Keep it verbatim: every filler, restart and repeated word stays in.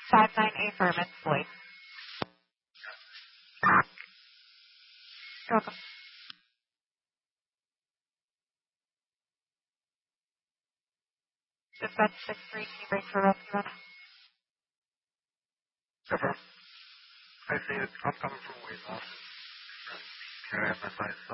five nine affirmative, Floyd. You're welcome. Dispatch six three, can you brace for rescue? Confirm. I see it. I'm coming from way off. Can I have my size?